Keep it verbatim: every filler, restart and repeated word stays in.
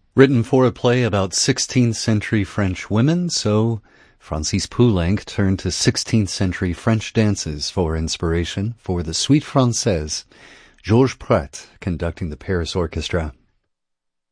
Written for a play about sixteenth century French women, so Francis Poulenc turned to sixteenth century French dances for inspiration for the Suite Française, Georges Prat conducting the Paris Orchestra.